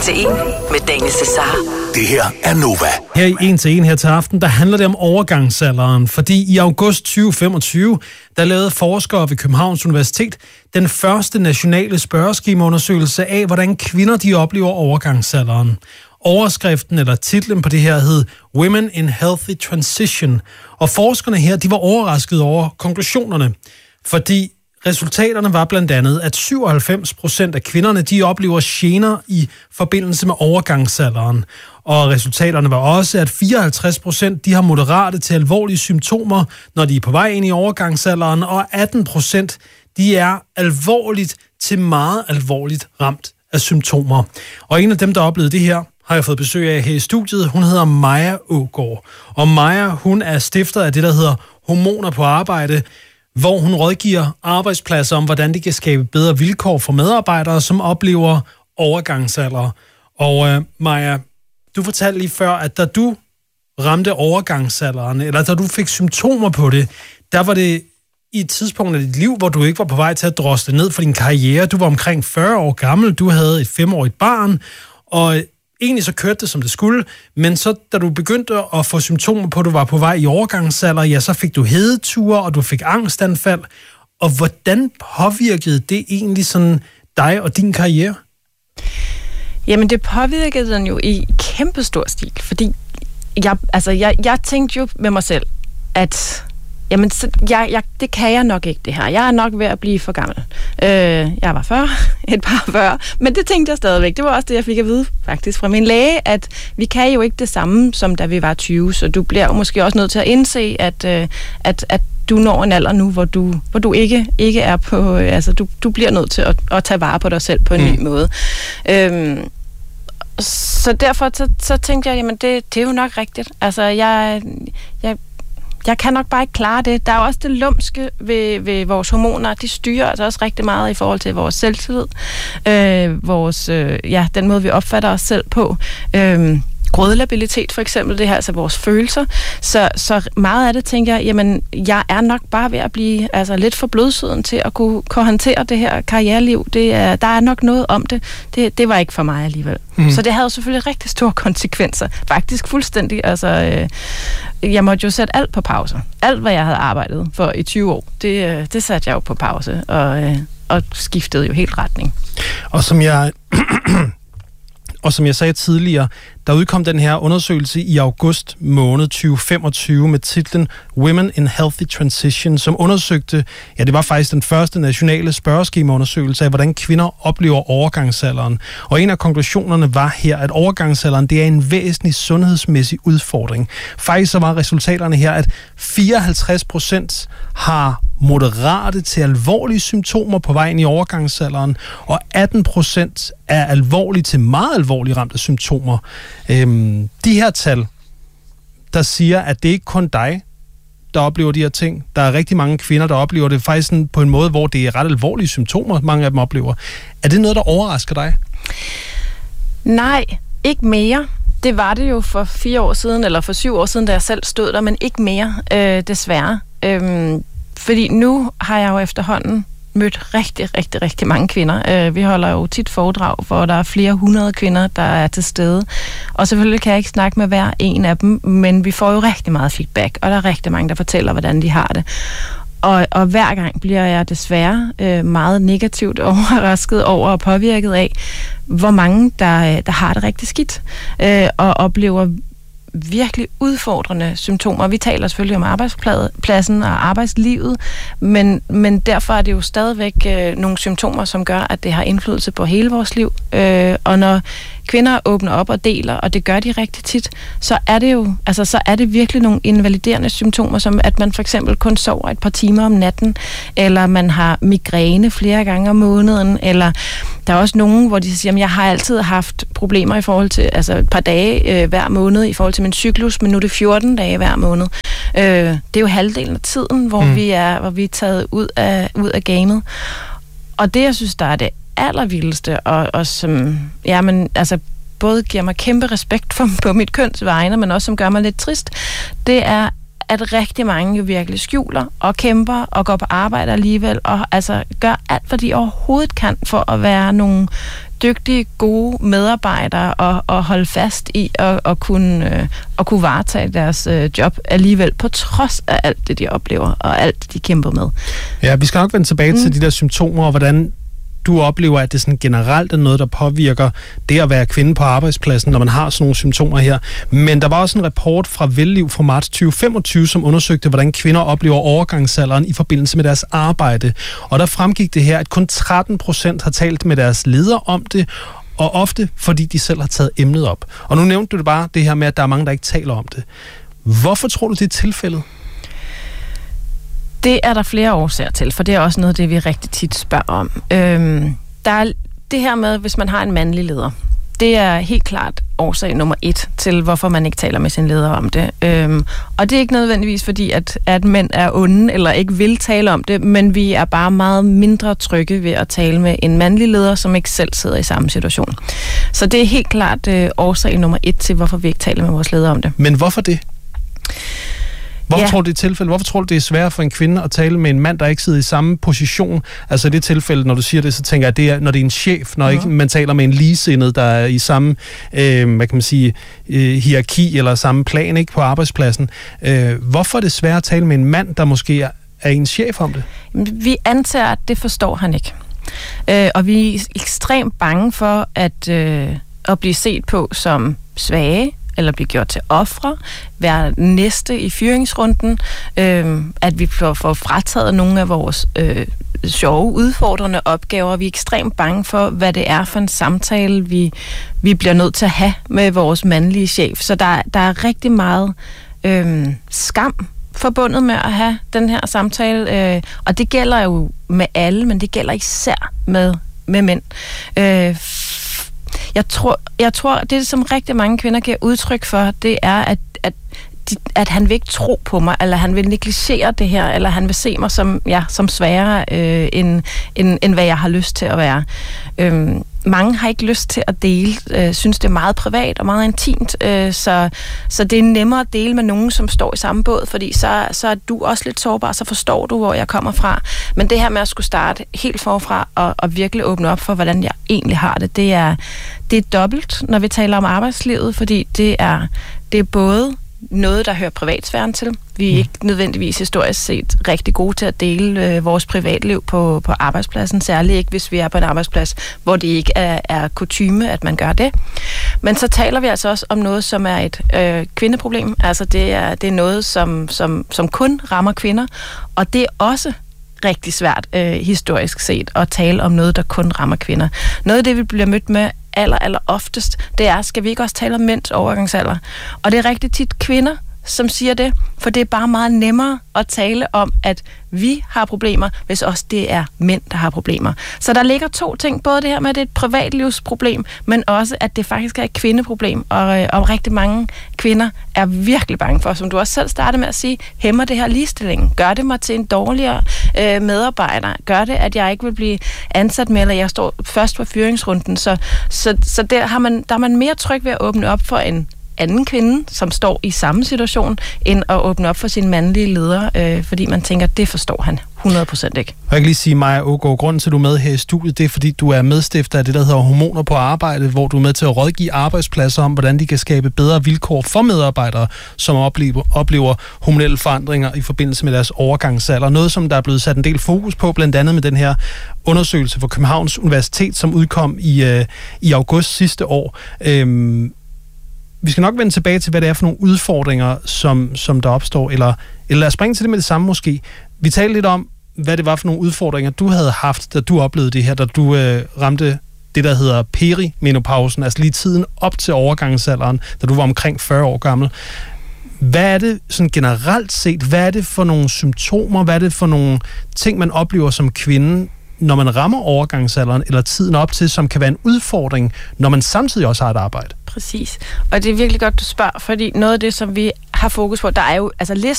til en med Daniel Cesar. Det her er Nova. Her i 1 til 1 her til aften, der handler det om overgangsalderen, fordi i august 2025, der lavede forskere ved Københavns Universitet den første nationale spørgeskemaundersøgelse af, hvordan kvinder de oplever overgangsalderen. Overskriften eller titlen på det her hed Women in Healthy Transition, og forskerne her, de var overrasket over konklusionerne, fordi resultaterne var blandt andet, at 97% af kvinderne, de oplever gener i forbindelse med overgangsalderen. Og resultaterne var også, at 54% de har moderate til alvorlige symptomer, når de er på vej ind i overgangsalderen, og 18% de er alvorligt til meget alvorligt ramt af symptomer. Og en af dem, der oplevede det her, har jeg fået besøg af her i studiet. Hun hedder Maja Aagaard. Og Maja, hun er stifter af det, der hedder Hormoner på Arbejde, hvor hun rådgiver arbejdspladser om, hvordan de kan skabe bedre vilkår for medarbejdere, som oplever overgangsalder. Og Maja, du fortalte lige før, at da du ramte overgangsalderen, eller da du fik symptomer på det, der var det i et tidspunkt af dit liv, hvor du ikke var på vej til at drosle ned for din karriere. Du var omkring 40 år gammel, du havde et 5-årigt barn, og egentlig så kørte det, som det skulle, men så da du begyndte at få symptomer på, at du var på vej i overgangsalder, ja, så fik du hedeture, og du fik angstanfald. Og hvordan påvirkede det egentlig sådan dig og din karriere? Jamen, det påvirkede den jo i kæmpestor stil, fordi jeg tænkte jo med mig selv, at jamen, det kan jeg nok ikke, det her. Jeg er nok ved at blive for gammel. Jeg var 40, et par 40, men det tænkte jeg stadigvæk. Det var også det, jeg fik at vide faktisk fra min læge, at vi kan jo ikke det samme, som da vi var 20, så du bliver jo måske også nødt til at indse, at du når en alder nu, hvor du ikke er på... Altså, du bliver nødt til at tage vare på dig selv på en ny måde. Så derfor så tænkte jeg, jamen det er jo nok rigtigt. Altså, jeg kan nok bare ikke klare det. Der er også det lumske ved vores hormoner. De styrer altså også rigtig meget i forhold til vores selvtillid. Den måde, vi opfatter os selv på. Grådlabilitet for eksempel, det her, altså vores følelser. Så meget af det, tænker jeg, jamen, jeg er nok bare ved at blive lidt for blødsøden til at kunne håndtere det her karriereliv. Der er nok noget om det. Det var ikke for mig alligevel. Så det havde selvfølgelig rigtig store konsekvenser. Faktisk fuldstændig. Jeg måtte jo sætte alt på pause. Alt, hvad jeg havde arbejdet for i 20 år, det satte jeg jo på pause, og skiftede jo helt retning. Og som jeg sagde tidligere, der udkom den her undersøgelse i august måned 2025 med titlen Women in Healthy Transition, som undersøgte, ja, det var faktisk den første nationale spørgeskemaundersøgelse af, hvordan kvinder oplever overgangsalderen. Og en af konklusionerne var her, at overgangsalderen, det er en væsentlig sundhedsmæssig udfordring. Faktisk så var resultaterne her, at 54% har moderate til alvorlige symptomer på vej ind i overgangsalderen, og 18% er alvorlige til meget alvorlige ramte symptomer. De her tal, der siger, at det ikke kun dig, der oplever de her ting. Der er rigtig mange kvinder, der oplever det faktisk sådan på en måde, hvor det er ret alvorlige symptomer, mange af dem oplever. Er det noget, der overrasker dig? Nej, ikke mere. Det var det jo for 4 år siden, eller for 7 år siden, da jeg selv stod der, men ikke mere, desværre. Fordi nu har jeg jo efterhånden mødt rigtig mange kvinder. Vi holder jo tit foredrag, hvor der er flere 100 kvinder, der er til stede. Og selvfølgelig kan jeg ikke snakke med hver en af dem, men vi får jo rigtig meget feedback, og der er rigtig mange, der fortæller, hvordan de har det. Og hver gang bliver jeg desværre meget negativt overrasket over og påvirket af, hvor mange, der har det rigtig skidt, og oplever virkelig udfordrende symptomer. Vi taler selvfølgelig om arbejdspladsen og arbejdslivet, men derfor er det jo stadigvæk nogle symptomer, som gør, at det har indflydelse på hele vores liv. Og når kvinder åbner op og deler, og det gør de rigtig tit, så er det jo, så er det virkelig nogle invaliderende symptomer, som at man for eksempel kun sover et par timer om natten, eller man har migræne flere gange om måneden, eller der er også nogen, hvor de siger, at jeg har altid haft problemer i forhold til, et par dage hver måned i forhold til min cyklus, men nu er det 14 dage hver måned. Det er jo halvdelen af tiden, hvor vi er taget ud af gamet. Og det, jeg synes, der er det allervildeste, og som, både giver mig kæmpe respekt på mit køns vegne, men også som gør mig lidt trist, det er, at rigtig mange jo virkelig skjuler og kæmper og går på arbejde alligevel, og gør alt, hvad de overhovedet kan for at være nogle dygtige, gode medarbejdere og holde fast i at kunne varetage deres job alligevel, på trods af alt det, de oplever, og alt det, de kæmper med. Ja, vi skal nok vende tilbage til de der symptomer, og hvordan du oplever, at det sådan generelt er noget, der påvirker det at være kvinde på arbejdspladsen, når man har sådan nogle symptomer her. Men der var også en rapport fra Velliv fra marts 2025, som undersøgte, hvordan kvinder oplever overgangsalderen i forbindelse med deres arbejde. Og der fremgik det her, at kun 13% har talt med deres leder om det, og ofte fordi de selv har taget emnet op. Og nu nævnte du det bare, det her med, at der er mange, der ikke taler om det. Hvorfor tror du, det er tilfældet? Det er der flere årsager til, for det er også noget af det, vi rigtig tit spørger om. Der er det her med, hvis man har en mandlig leder. Det er helt klart årsag nummer 1 til, hvorfor man ikke taler med sin leder om det. Og det er ikke nødvendigvis fordi, at mænd er onde eller ikke vil tale om det, men vi er bare meget mindre trygge ved at tale med en mandlig leder, som ikke selv sidder i samme situation. Så det er helt klart årsag nummer 1 til, hvorfor vi ikke taler med vores leder om det. Men hvorfor det? Hvorfor tror du, det er tilfælde? Hvorfor tror du, det er svært for en kvinde at tale med en mand, der ikke sidder i samme position? Altså i det tilfælde, når du siger det, så tænker jeg, at det er, når det er en chef, når ikke man taler med en ligesindet, der er i samme, hvad kan man sige, hierarki eller samme plan, ikke, på arbejdspladsen. Hvorfor er det svært at tale med en mand, der måske er en chef om det? Vi antager, at det forstår han ikke. Og vi er ekstremt bange for at blive set på som svage, eller blive gjort til ofre, være næste i fyringsrunden, at vi får frataget nogle af vores sjove, udfordrende opgaver. Vi er ekstremt bange for, hvad det er for en samtale, vi bliver nødt til at have med vores mandlige chef. Så der er rigtig meget skam forbundet med at have den her samtale, og det gælder jo med alle, men det gælder især med mænd. Jeg tror, det som rigtig mange kvinder giver udtryk for, det er, at han vil ikke tro på mig, eller han vil negligere det her, eller han vil se mig som sværere, end hvad jeg har lyst til at være. Mange har ikke lyst til at dele, synes det er meget privat og meget intimt, så det er nemmere at dele med nogen, som står i samme båd, fordi så er du også lidt sårbar, så forstår du, hvor jeg kommer fra. Men det her med at skulle starte helt forfra og virkelig åbne op for, hvordan jeg egentlig har det, det er dobbelt, når vi taler om arbejdslivet, fordi det er både noget, der hører privatsfæren til. Vi er ikke nødvendigvis historisk set rigtig gode til at dele vores privatliv på arbejdspladsen, særligt ikke, hvis vi er på en arbejdsplads, hvor det ikke er kutyme, at man gør det. Men så taler vi altså også om noget, som er et kvindeproblem. Altså det er noget, som kun rammer kvinder, og det er også rigtig svært historisk set at tale om noget, der kun rammer kvinder. Noget af det, vi bliver mødt med aller oftest, det er, skal vi ikke også tale om mænds overgangsalder? Og det er rigtig tit kvinder, som siger det, for det er bare meget nemmere at tale om, at vi har problemer, hvis også det er mænd, der har problemer. Så der ligger 2 ting, både det her med, at det er et privatlivsproblem, men også, at det faktisk er et kvindeproblem, og rigtig mange kvinder er virkelig bange for, som du også selv startede med at sige, hæmmer det her ligestillingen? Gør det mig til en dårligere medarbejder? Gør det, at jeg ikke vil blive ansat med, eller jeg står først på fyringsrunden? Så der er man mere tryg ved at åbne op for en anden kvinde, som står i samme situation, end at åbne op for sin mandlige leder, fordi man tænker, det forstår han 100% ikke. Jeg kan lige sige, Maja Aagaard, grunden til, at du er med her i studiet, det er, fordi du er medstifter af det, der hedder Hormoner på Arbejde, hvor du er med til at rådgive arbejdspladser om, hvordan de kan skabe bedre vilkår for medarbejdere, som oplever hormonelle forandringer i forbindelse med deres overgangsalder. Noget, som der er blevet sat en del fokus på, blandt andet med den her undersøgelse fra Københavns Universitet, som udkom i august sidste år. Vi skal nok vende tilbage til, hvad det er for nogle udfordringer, som der opstår, eller lad os springe til det med det samme måske. Vi talte lidt om, hvad det var for nogle udfordringer, du havde haft, da du oplevede det her, da du ramte det, der hedder perimenopausen, altså lige tiden op til overgangsalderen, da du var omkring 40 år gammel. Hvad er det sådan generelt set? Hvad er det for nogle symptomer? Hvad er det for nogle ting, man oplever som kvinde, når man rammer overgangsalderen eller tiden op til, som kan være en udfordring, når man samtidig også har et arbejde? Præcis. Og det er virkelig godt, du spørger, fordi noget af det, som vi har fokus på, der er jo, altså